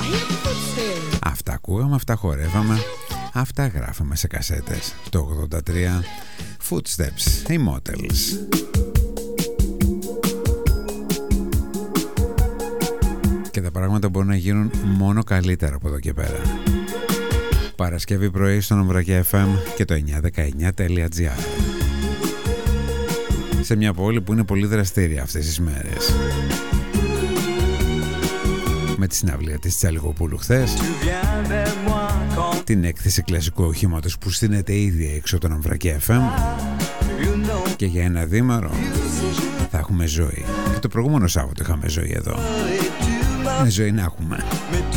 Αυτά ακούγαμε, αυτά χορεύαμε, αυτά γράφαμε σε κασέτες. Το 83 Footsteps, οι Motels. Και τα πράγματα μπορούν να γίνουν μόνο καλύτερα από εδώ και πέρα. Παρασκευή πρωί στον Ομβρακιά FM και το 919.gr. Σε μια πόλη που είναι πολύ δραστήρια αυτές τις μέρες. Με τη συναυλία της Τσαλιγοπούλου χθες, την έκθεση κλασικού οχήματος που στείνεται ήδη έξω από τον Ομβρακιά FM, και για ένα δίμαρο θα έχουμε ζωή. Και το προηγούμενο Σάββατο είχαμε ζωή εδώ. Είναι ζωή να έχουμε.